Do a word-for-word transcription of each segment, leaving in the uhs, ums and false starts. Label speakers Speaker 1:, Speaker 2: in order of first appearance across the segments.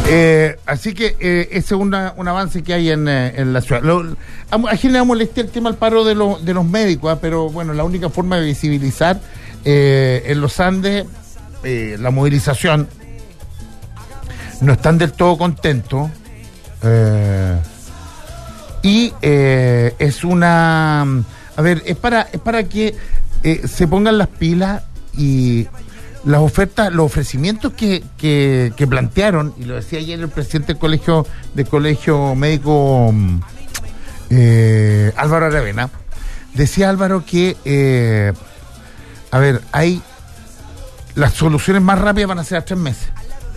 Speaker 1: Eh, así que eh, ese es una, un avance que hay en, eh, en la ciudad. Lo, a, a gente le molesta el tema del paro de, lo, de los médicos, ¿eh? Pero bueno, la única forma de visibilizar eh, en los Andes eh, la movilización, no están del todo contentos eh, y eh, es una, a ver, es para, es para que eh, se pongan las pilas y las ofertas, los ofrecimientos que, que, que plantearon, y lo decía ayer el presidente del colegio, del colegio médico eh, Álvaro Aravena, decía Álvaro que eh, a ver, hay las soluciones más rápidas van a ser a tres meses.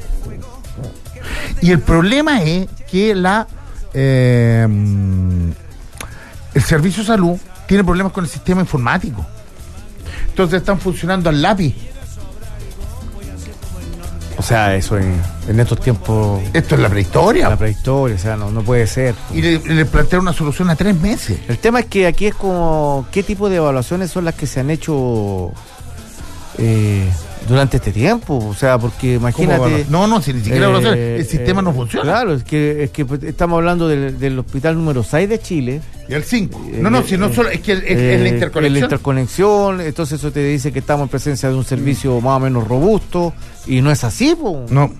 Speaker 1: Y el problema es que la eh, el servicio de salud tiene problemas con el sistema informático. Entonces están funcionando al lápiz.
Speaker 2: O sea, eso en, en estos tiempos...
Speaker 1: Esto es la prehistoria.
Speaker 2: La prehistoria, o sea, no, no puede ser.
Speaker 1: Y le, le plantearon una solución a tres meses.
Speaker 2: El tema es que aquí es como... ¿Qué tipo de evaluaciones son las que se han hecho eh, durante este tiempo? O sea, porque imagínate...
Speaker 1: No, no, si ni siquiera
Speaker 2: eh,
Speaker 1: evaluaciones, el sistema
Speaker 2: eh,
Speaker 1: no funciona.
Speaker 2: Claro, es que, es que estamos hablando del, del hospital número seis de Chile.
Speaker 1: Y el cinco. No, no, si no solo, es que es,
Speaker 2: eh,
Speaker 1: es la interconexión.
Speaker 2: La interconexión, entonces eso te dice que estamos en presencia de un servicio más o menos robusto, y no es así, po.
Speaker 1: No.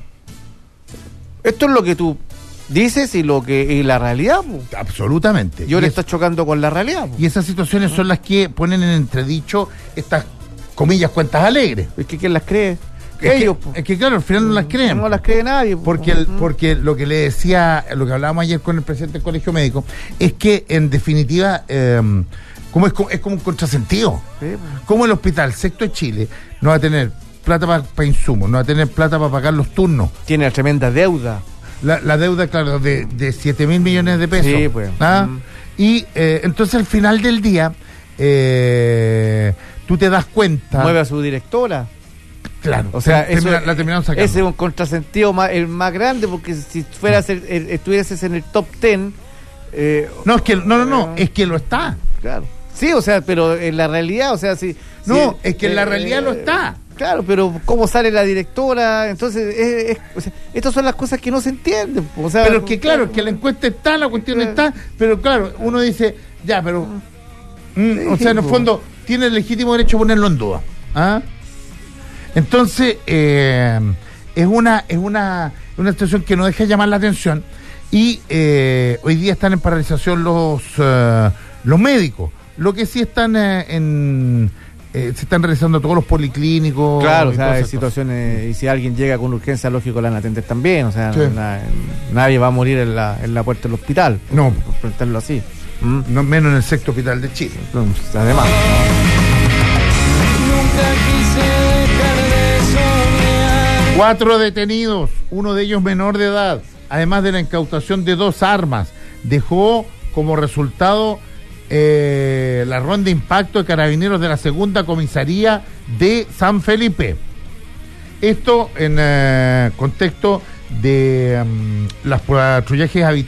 Speaker 2: Esto es lo que tú dices y lo que y la realidad, po.
Speaker 1: Absolutamente.
Speaker 2: Yo
Speaker 1: y
Speaker 2: le
Speaker 1: es,
Speaker 2: está chocando con la realidad, po.
Speaker 1: Y esas situaciones son las que ponen en entredicho estas, comillas, cuentas alegres.
Speaker 2: Es que ¿quién las cree?
Speaker 1: Es
Speaker 2: Ellos,
Speaker 1: que, es que claro, al final no las creen.
Speaker 2: No las cree nadie.
Speaker 1: Porque, el, porque lo que le decía, lo que hablábamos ayer con el presidente del Colegio Médico, es que en definitiva, eh, como es, es como un contrasentido. Sí, pues. Como el hospital Sexto de Chile no va a tener plata para pa insumos, no va a tener plata para pagar los turnos.
Speaker 2: Tiene una tremenda deuda.
Speaker 1: La, la deuda, claro, de, de siete mil millones de pesos.
Speaker 2: Sí, pues.
Speaker 1: ¿Ah?
Speaker 2: Mm.
Speaker 1: Y eh, entonces al final del día, eh, tú te das cuenta...
Speaker 2: Mueve a su directora.
Speaker 1: Claro,
Speaker 2: o sea,
Speaker 1: termina,
Speaker 2: eso,
Speaker 1: la terminaron sacando.
Speaker 2: Ese es un contrasentido más, el más grande, porque si fueras el, el, estuvieses en el top ten... Eh,
Speaker 1: no, es que, no, no, no, es que lo está.
Speaker 2: Claro. Sí, o sea, pero en la realidad, o sea, si...
Speaker 1: No,
Speaker 2: si,
Speaker 1: es que en eh, la realidad lo está.
Speaker 2: Claro, pero ¿cómo sale la directora? Entonces, es, es, o sea, estas son las cosas que no se entienden. O sea,
Speaker 1: pero es que claro, es que la encuesta está, la cuestión claro. está, pero claro, uno dice, ya, pero... Mm, sí, o sea, en el fondo, tiene el legítimo derecho a ponerlo en duda. ¿Ah? Entonces, eh, es una es una, una situación que no deja de llamar la atención y eh, hoy día están en paralización los uh, los médicos. Lo que sí están eh, en... Eh, se están realizando todos los policlínicos.
Speaker 2: Claro, o sea, hay situaciones, cosas. Y si alguien llega con urgencia, lógico, la van a atender también. O sea, sí. na, nadie va a morir en la, en la puerta del hospital.
Speaker 1: No.
Speaker 2: Por preguntarlo así.
Speaker 1: ¿Mm? No menos en el sexto hospital de Chile.
Speaker 2: Entonces, además.
Speaker 1: Cuatro detenidos, uno de ellos menor de edad, además de la incautación de dos armas, dejó como resultado eh, la ronda de impacto de carabineros de la segunda comisaría de San Felipe. Esto en eh, contexto de um, las patrullajes habituales